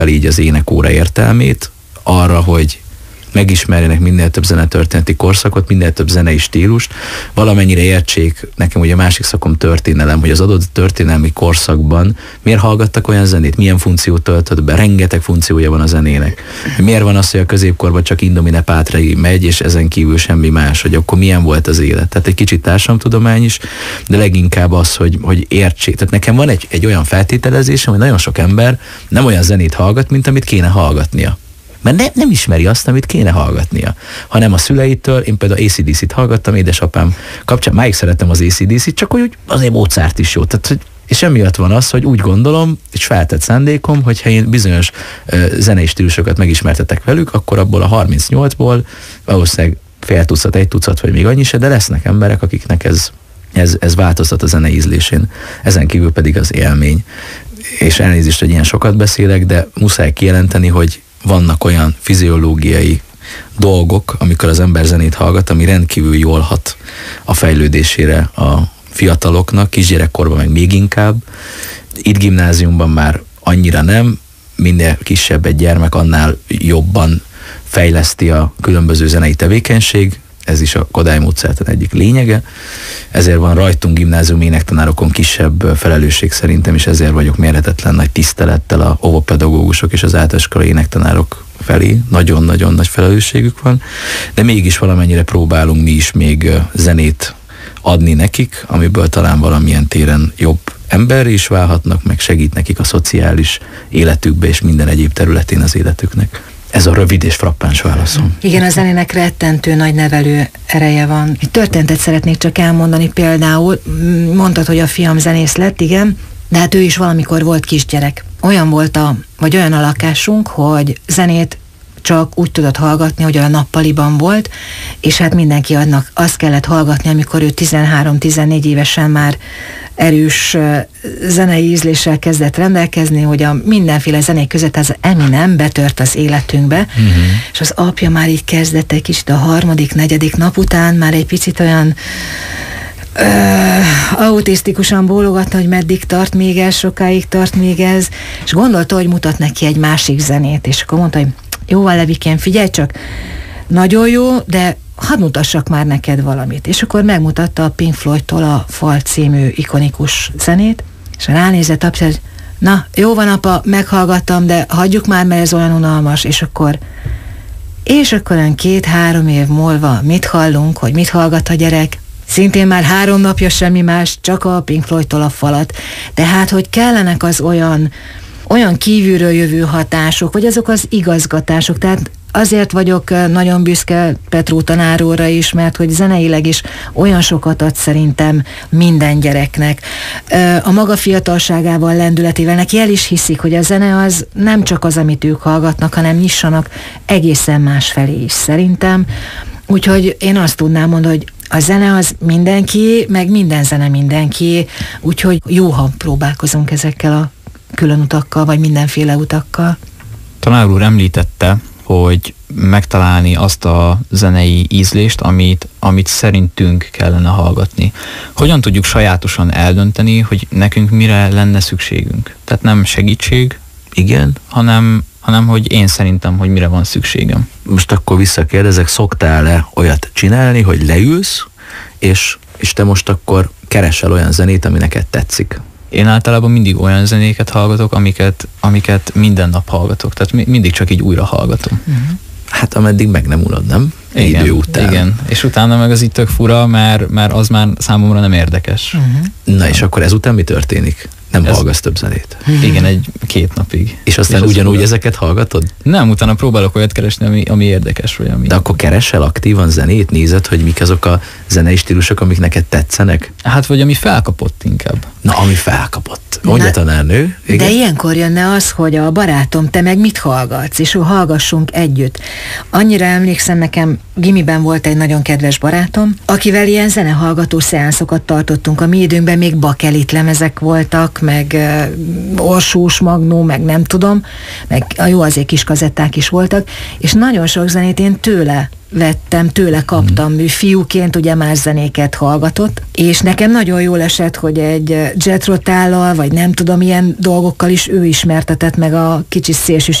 így az énekóra értelmét arra, hogy megismerjenek minél több zenetörténeti korszakot, minél több zenei stílust, valamennyire értsék, nekem ugye a másik szakom történelem, hogy az adott történelmi korszakban miért hallgattak olyan zenét, milyen funkciót töltött be, rengeteg funkciója van a zenének. Miért van az, hogy a középkorban csak Indomine Pátrai megy, és ezen kívül semmi más, hogy akkor milyen volt az élet. Tehát egy kicsit társadalomtudomány is, de leginkább az, hogy értsék. Tehát nekem van egy olyan feltételezésem, hogy nagyon sok ember nem olyan zenét hallgat, mint amit kéne hallgatnia. Mert nem ismeri azt, amit kéne hallgatnia. Hanem a szüleitől, én például AC/DC-t hallgattam, édesapám kapcsán, máig szeretem az AC/DC-t, csak hogy azért Mozart is jó. Tehát, és emiatt van az, hogy úgy gondolom, és feltett szándékom, hogyha én bizonyos zenei stílusokat megismertetek velük, akkor abból a 38-ból valószínűleg fél tucat, egy tucat, vagy még annyi se, de lesznek emberek, akiknek ez változtat a zenei ízlésén. Ezen kívül pedig az élmény. És elnézést, hogy ilyen sokat beszélek, de muszáj kijelenteni, hogy vannak olyan fiziológiai dolgok, amikor az ember zenét hallgat, ami rendkívül jól hat a fejlődésére a fiataloknak, kisgyerekkorban meg még inkább. Itt gimnáziumban már annyira nem, minél kisebb egy gyermek, annál jobban fejleszti a különböző zenei tevékenység, ez is a Kodály módszertan egyik lényege, ezért van rajtunk gimnázium énektanárokon kisebb felelősség szerintem, és ezért vagyok mérhetetlen nagy tisztelettel a óvopedagógusok és az általános iskolai énektanárok felé. Nagyon-nagyon nagy felelősségük van, de mégis valamennyire próbálunk mi is még zenét adni nekik, amiből talán valamilyen téren jobb ember is válhatnak, meg segít nekik a szociális életükbe és minden egyéb területén az életüknek. Ez a rövid és frappáns válaszom. Igen, a zenének rettentő nagy nevelő ereje van. Egy történetet szeretnék csak elmondani, például mondtad, hogy a fiam zenész lett, igen, de hát ő is valamikor volt kisgyerek. Olyan volt olyan a lakásunk, hogy zenét csak úgy tudott hallgatni, hogy a nappaliban volt, és hát mindenki annak azt kellett hallgatni, amikor ő 13-14 évesen már erős zenei ízléssel kezdett rendelkezni, hogy a mindenféle zenék között az Eminem betört az életünkbe, és az apja már így kezdett egy kicsit a harmadik, negyedik nap után már egy picit olyan autisztikusan bólogatna, hogy meddig tart még ez, sokáig tart még ez, és gondolta, hogy mutat neki egy másik zenét, és akkor mondta, hogy jóval Levikén, figyelj csak, nagyon jó, de hadd mutassak már neked valamit. És akkor megmutatta a Pink Floydtól a Fal című ikonikus zenét, és ránézett apja, hogy na, jó van apa, meghallgattam, de hagyjuk már, mert ez olyan unalmas, és akkor olyan 2-3 év múlva mit hallunk, hogy mit hallgat a gyerek? Szintén már 3 napja semmi más, csak a Pink Floydtól a Falat. Tehát, hogy kellenek az olyan kívülről jövő hatások, vagy azok az igazgatások. Tehát azért vagyok nagyon büszke Petró tanáróra is, mert hogy zeneileg is olyan sokat ad szerintem minden gyereknek. A maga fiatalságával, lendületével neki el is hiszik, hogy a zene az nem csak az, amit ők hallgatnak, hanem nyissanak egészen más felé is szerintem. Úgyhogy én azt tudnám mondani, hogy a zene az mindenki, meg minden zene mindenki, úgyhogy jó, ha próbálkozunk ezekkel a külön utakkal, vagy mindenféle utakkal. Tanár úr említette, hogy megtalálni azt a zenei ízlést, amit szerintünk kellene hallgatni. Hogyan tudjuk sajátosan eldönteni, hogy nekünk mire lenne szükségünk? Tehát nem segítség, igen, hanem hogy én szerintem, hogy mire van szükségem. Most akkor visszakérdezek, szoktál-e olyat csinálni, hogy leülsz, és te most akkor keresel olyan zenét, ami neked tetszik? Én általában mindig olyan zenéket hallgatok, amiket minden nap hallgatok. Tehát mindig csak így újra hallgatom. Hát ameddig meg nem unod, nem? Igen, idő után. Igen, és utána meg az így tök fura, mert az már számomra nem érdekes. Na és akkor ezután mi történik? Nem hallgatsz több zenét? Igen, 2 napig. És aztán ugyanúgy ezeket hallgatod? Nem, utána próbálok olyat keresni, ami érdekes, vagy ami... De akkor keresel aktívan zenét? Nézed, hogy mik azok a zenei stílusok, amik neked tetszenek? Hát, vagy ami felkapott inkább. Na, ami felkapott. Mondja tanárnő. Igen? De ilyenkor jönne az, hogy a barátom, te meg mit hallgatsz, és hallgassunk együtt. Annyira emlékszem, nekem gimiben volt egy nagyon kedves barátom, akivel ilyen zenehallgató szeánszokat tartottunk. A mi időnkben még bakelit lemezek voltak, meg Orsós Magnó, meg nem tudom, meg jó, azért kis kazetták is voltak, és nagyon sok zenét én tőle vettem, tőle kaptam, ő fiúként ugye más zenéket hallgatott, és nekem nagyon jól esett, hogy egy Jethro Tullal, vagy nem tudom, ilyen dolgokkal is ő ismertetett meg a kicsi szélsőséges